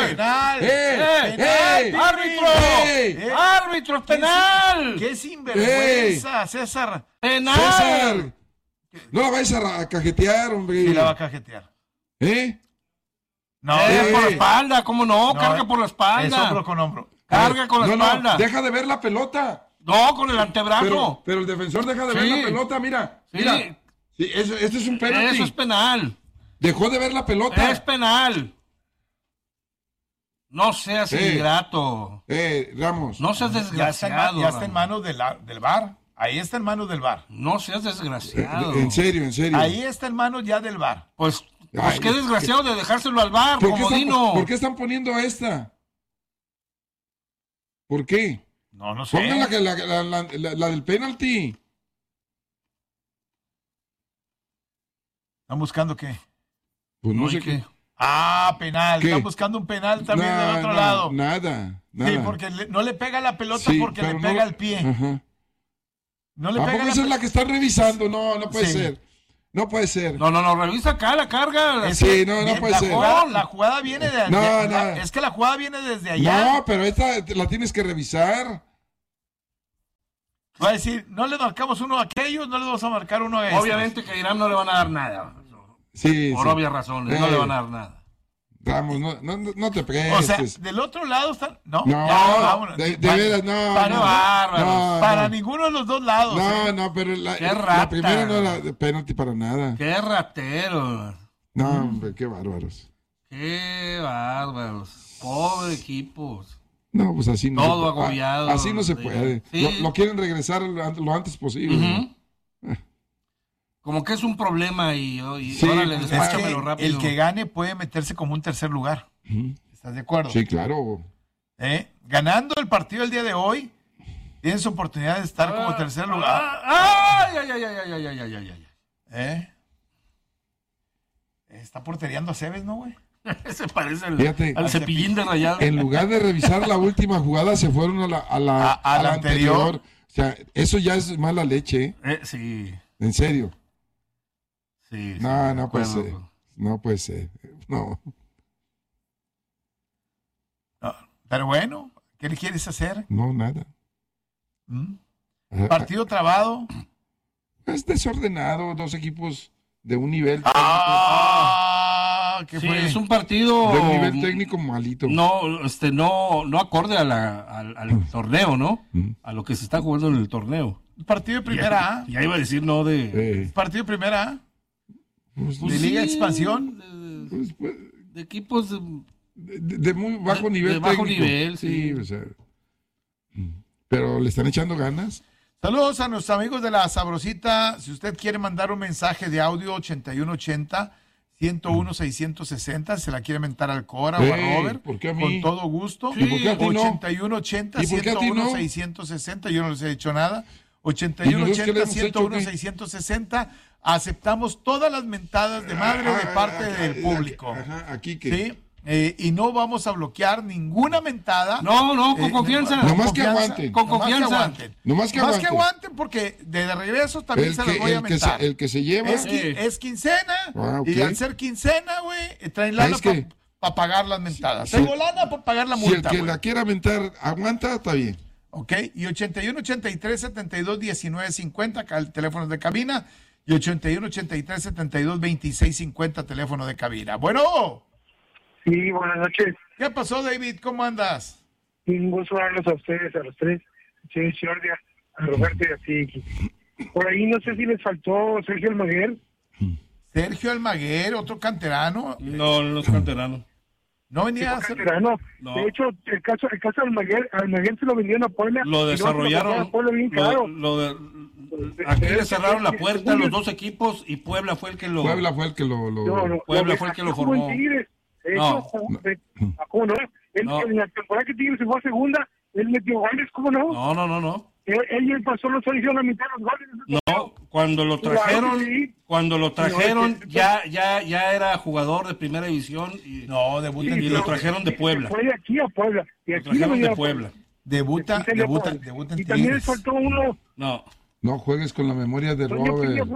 ¡Penal! ¡Árbitro! ¡Árbitro, penal! ¡Qué sinvergüenza, César! ¡Penal! César, no la vais a cajetear, hombre. Sí, la va a cajetear. No, por la espalda, ¿cómo no? Carga por la espalda. Es hombro con hombro. Carga con la espalda. No, deja de ver la pelota. No, con el antebrazo. Pero el defensor deja de ver la pelota, mira. Sí. Mira. Sí, eso es un penalti. Eso es penal. Dejó de ver la pelota. Es penal. No seas ingrato. Ramos. No seas desgraciado. Ya está en manos del VAR. Ahí está en manos del VAR. No seas desgraciado. En serio. Ahí está en manos ya del VAR. Pues qué desgraciado de dejárselo al VAR, comodino. ¿Por qué están poniendo a esta? ¿Por qué? No sé. Pongan la del penalti. ¿Están buscando qué? Pues no sé qué. Penal. ¿Qué? Están buscando un penal también del otro lado. Nada. Sí, porque no le pega la pelota porque le pega el pie. Ajá. No le ¿A pega poco esa es la que están revisando? No puede ser. No puede ser. No, revisa acá la carga. Sí, no puede ser. La jugada viene de allá. Es que la jugada viene desde allá. No, pero esta la tienes que revisar. Va a decir, no le marcamos uno a aquellos, no le vamos a marcar uno a estos. Obviamente que a Irán no le van a dar nada. Sí, por obvias razones, no le van a dar nada. Ramos, no te pegues. O sea, del otro lado están... No, vámonos. De veras, no. Para ninguno de los dos lados. No, pero la primera no era de penalti para nada. ¡Qué ratero! No, hombre, qué bárbaros. ¡Qué bárbaros! Pobre equipos. No, pues así no. Todo agobiado. Así no se puede. Sí. Lo quieren regresar lo antes posible. Como que es un problema y sí, órale, despáchamelo rápido. El que gane puede meterse como un tercer lugar. ¿Estás de acuerdo? Sí, claro. Ganando el partido el día de hoy, tienes oportunidad de estar como tercer lugar. ¡Ay! Está portereando a Cebes, ¿no, güey? Se parece al cepillín de Rayado. En lugar de revisar la última jugada, se fueron a la anterior. O sea, eso ya es mala leche. Sí. En serio. Sí, no puede ser. No puede ser. No. Pero bueno, ¿qué le quieres hacer? No, nada. Partido trabado. Es desordenado, dos equipos de un nivel ¿qué fue? Es un partido de un nivel técnico malito. No acorde al torneo, ¿no? A lo que se está jugando en el torneo. Partido de primera A. Ya iba a decir no de... Partido de primera A. Pues, ¿De Liga de Expansión? De equipos de muy bajo nivel. De bajo técnico. Nivel, sí. O sea, pero le están echando ganas. Saludos a nuestros amigos de La Sabrosita. Si usted quiere mandar un mensaje de audio 8180-101-660, se la quiere mentar al Cora o a Robert, ¿por qué a mí? Con todo gusto. ¿Y por qué a ti no? 8180-101-660, yo no les he dicho nada. 8180-101-660. Aceptamos todas las mentadas de madre de parte del público. Aquí que... ¿Sí? Y no vamos a bloquear ninguna mentada. No, con confianza. Nomás que aguanten. Con confianza. Nomás que aguanten porque de regreso también se las voy a mentar. El que se lleva... Es quincena. Okay. Y al ser quincena, güey, traen lana para pagar las mentadas. Tengo lana para pagar la multa. Si el que la quiera mentar aguanta, está bien. Ok, y 81-83-72-19-50, acá el teléfono de cabina, y 81-83-72-26-50, teléfono de cabina. Bueno. Sí, buenas noches. ¿Qué pasó, David? ¿Cómo andas? Un gusto darles a ustedes, a los tres, sí, Jordi, a Roberto y a ti. Por ahí no sé si les faltó Sergio Almaguer. Sergio Almaguer, otro canterano. No es canterano. No venía a ser canterano. No. De hecho, el caso de Almaguer se lo vendieron a Puebla. Lo desarrollaron. Aquí le cerraron la puerta a los dos equipos y Puebla fue el que lo formó. ¿Cómo no? En la temporada que Tigres se fue a segunda, él metió goles, ¿cómo no? No. Él pasó los selección a la mitad de los goles. No, cuando lo trajeron, ya era jugador de primera división y lo trajeron de Puebla. Fue de aquí a Puebla. Y lo aquí trajeron de Puebla. Debuta en y también le faltó uno. No juegues con la memoria de Robert.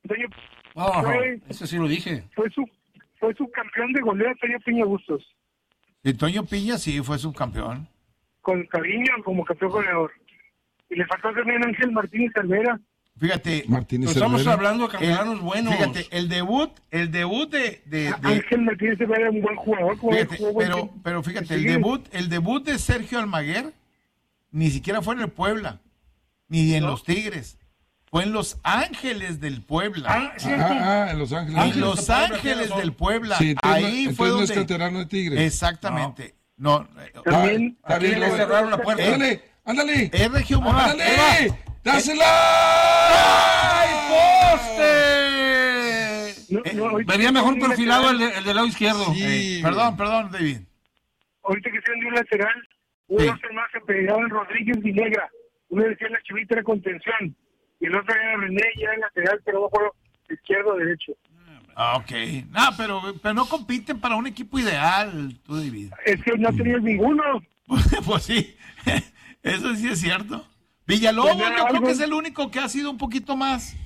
Ese sí lo dije. Fue su campeón de goleo, Toño Piña Bustos. Y Toño Piña sí fue subcampeón. Con cariño como campeón goleador. Y le faltó también Ángel Martínez Cervera. Fíjate, Martínez estamos Cervera. hablando de canteranos buenos. Fíjate, el debut de Ángel Martínez Cervera es un buen jugador. fíjate, pero fíjate, el debut de Sergio Almaguer ni siquiera fue en el Puebla, ni en los Tigres. Fue en Los Ángeles del Puebla. En Los Ángeles. En Los Ángeles del Puebla. Sí, Ahí fue no donde... es canterano de Tigres. Exactamente. No. También Aquí le cerraron la puerta. Ándale. Es Regio Morales. ¡Ándale! ¡Dásela! ¡Ay, poste! Venía mejor perfilado el del lado izquierdo. Sí. Perdón, David. Ahorita que sean de un lateral, uno Sí. más se pegaban Rodríguez y Negra. Uno decía la Chivita era contención. Y el otro era René, ya era lateral, pero no juego izquierdo o derecho. Ok. No, pero no compiten para un equipo ideal, tú, David. Es que no tenías ninguno. Pues sí, eso sí es cierto. Villalobos, yo creo que es el único que ha sido un poquito más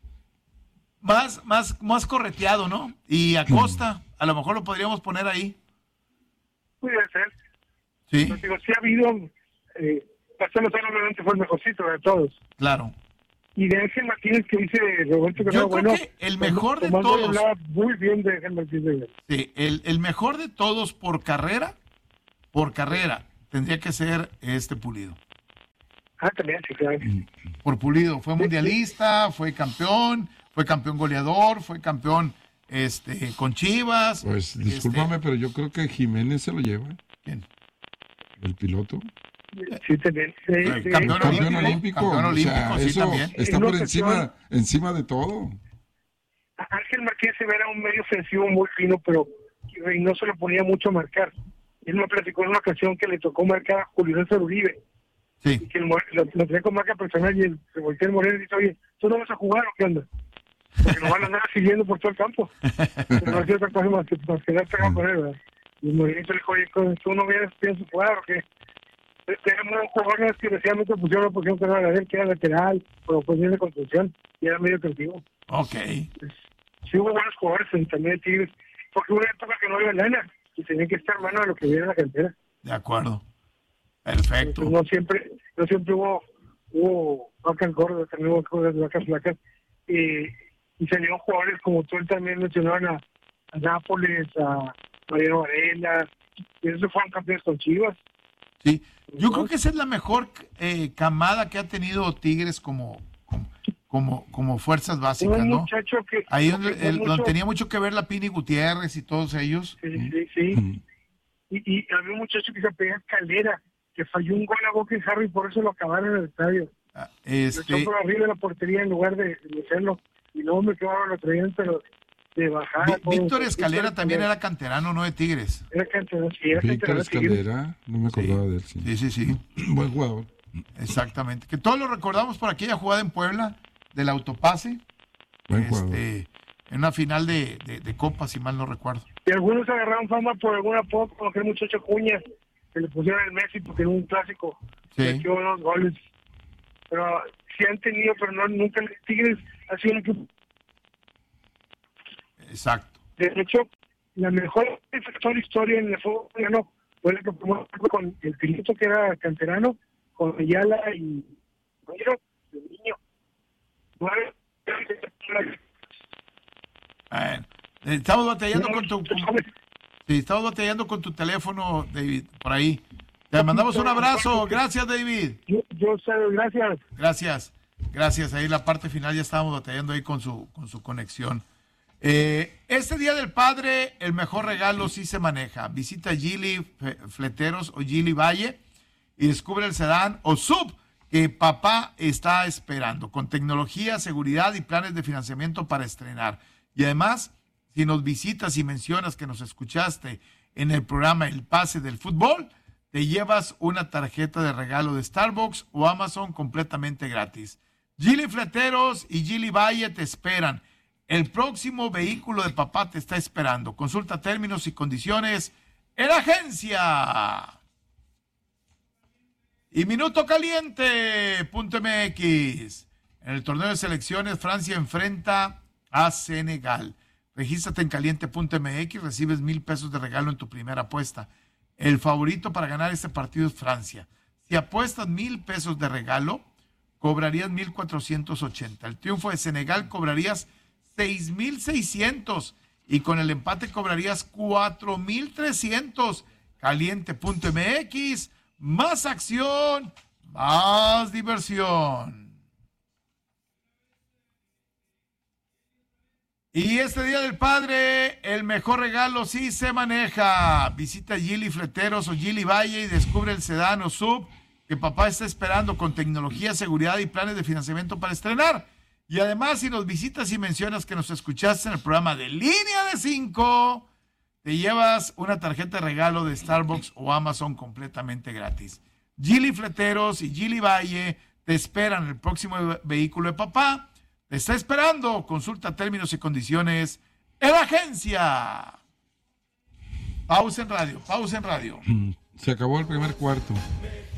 correteado, ¿no? Y Acosta, a lo mejor lo podríamos poner ahí. Puede ser. Sí, Pues digo, sí ha habido. Marcelo Sano obviamente fue el mejorcito de todos. claro. Y de Ángel Martínez, que dice Roberto que Yo no, creo bueno, que el mejor de Tomás todos. hablaba muy bien de Ángel Martínez. Sí, el mejor de todos por carrera, tendría que ser Pulido. También, sí, claro. Por Pulido, fue mundialista, fue campeón goleador, fue campeón con Chivas. Pues discúlpame, pero yo creo que Jiménez se lo lleva. ¿Quién? El piloto. Sí, también. Sí. Campeón olímpico. Campeón olímpico, O sea, sí, eso también. está En por ocasión- encima de todo. Ángel Martínez era un medio ofensivo muy fino, pero Reynoso lo ponía mucho a marcar. Él me platicó en una ocasión que le tocó marcar a Julio César Uribe, y Sí. que lo tenía con marca personal, y se voltea el Moreno y dice, oye, ¿tú no vas a jugar o qué onda? Porque nos van a andar siguiendo por todo el campo. Pero no hacía otra cosa más que dar pegado con él, ¿verdad? Y el Morenito le dijo, oye, ¿tú no piensas jugar o qué? Tenemos un jugador que recientemente pusieron una posición que era la de él, que era lateral, pero posición de contención, y era medio creativo. Ok. Sí hubo buenos jugadores también de Tigres, porque hubo una época que no había lana, y tenía que estar mano de lo que viene en la cantera. De acuerdo. Perfecto. Entonces, no siempre hubo vacas gordas, también hubo vacas flacas, y salieron jugadores como tú también mencionaron a Nápoles, a Mariano Varela, y esos fueron campeones con Chivas. Sí. Yo creo que esa es la mejor camada que ha tenido Tigres como fuerzas básicas, Un ¿no? muchacho que... Ahí que fue donde tenía mucho que ver la Pini Gutiérrez y todos ellos. Sí. Y había un muchacho que se apellía Caldera, que falló un gol a Boca y Harry y por eso lo acabaron en el estadio. Ah, Lo echó por arriba de la portería en lugar de hacerlo. Y luego me quedaron lo traían, pero de bajada. Víctor Escalera también era canterano, no de Tigres. Era canterano, sí, era Víctor canterano. Escalera, no me acordaba de él. Sí. Sí. Buen jugador. Exactamente. Que todos lo recordamos por aquella jugada en Puebla del autopase. Buen jugador. En una final de Copa, si mal no recuerdo. Y algunos agarraron fama por alguna apodo, como aquel muchacho Cuña, que le pusieron el Messi porque era un clásico. Sí. Metió 2 goles. Pero sí han tenido, pero nunca. Tigres ha sido un equipo. Exacto. De hecho, la mejor historia en el fútbol no fue la que tomó con el piloto que era canterano, con Ayala y el niño. Estamos batallando con tu teléfono, David, por ahí. Te mandamos un abrazo. Gracias, David. Yo sé, gracias. Gracias. Ahí la parte final ya estábamos batallando ahí con su conexión. Este Día del Padre, el mejor regalo sí se maneja. Visita Geely Fleteros o Geely Valle y descubre el sedán o sub que papá está esperando, con tecnología, seguridad y planes de financiamiento para estrenar. Y además, si nos visitas y mencionas que nos escuchaste en el programa El Pase del Fútbol, te llevas una tarjeta de regalo de Starbucks o Amazon completamente gratis. Geely Fleteros y Geely Valle te esperan. El próximo vehículo de papá te está esperando. Consulta términos y condiciones en la agencia. Y minutocaliente.mx. En el torneo de selecciones, Francia enfrenta a Senegal. Regístrate en caliente.mx, recibes $1,000 de regalo en tu primera apuesta. El favorito para ganar este partido es Francia. Si apuestas 1,000 pesos de regalo, cobrarías 1,480. El triunfo de Senegal cobrarías 6,600 y con el empate cobrarías 4,300. Caliente.mx, más acción, más diversión. Y este Día del Padre, el mejor regalo sí se maneja. Visita Geely Fleteros o Geely Valle y descubre el sedán o SUV que papá está esperando con tecnología, seguridad y planes de financiamiento para estrenar. Y además, si nos visitas y mencionas que nos escuchaste en el programa de Línea de 5, te llevas una tarjeta de regalo de Starbucks o Amazon completamente gratis. Geely Fleteros y Geely Valle te esperan el próximo vehículo de papá. Te está esperando. Consulta términos y condiciones en la agencia. Pausa en radio. Se acabó el primer cuarto.